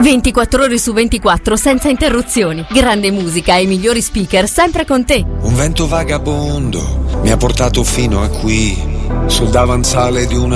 24 ore su 24 senza interruzioni. Grande musica e i migliori speaker sempre con te. Un vento vagabondo mi ha portato fino a qui, sul davanzale di una